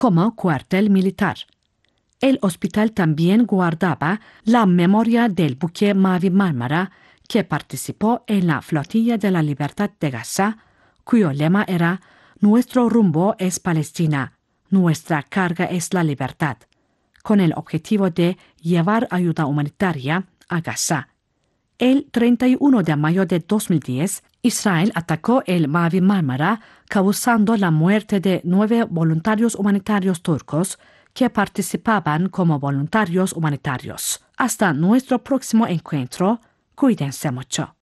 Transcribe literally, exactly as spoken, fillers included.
como cuartel militar. El hospital también guardaba la memoria del buque Mavi Marmara, que participó en la Flotilla de la Libertad de Gaza, cuyo lema era «Nuestro rumbo es Palestina, nuestra carga es la libertad», con el objetivo de llevar ayuda humanitaria a Gaza. El treinta y uno de mayo de dos mil diez, Israel atacó el Mavi Marmara, causando la muerte de nueve voluntarios humanitarios turcos que participaban como voluntarios humanitarios. Hasta nuestro próximo encuentro, cuídense mucho.